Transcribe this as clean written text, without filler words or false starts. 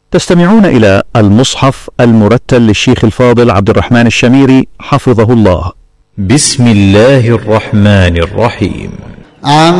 تستمعون إلى المصحف المرتل للشيخ الفاضل عبد الرحمن الشميري حفظه الله. بسم الله الرحمن الرحيم.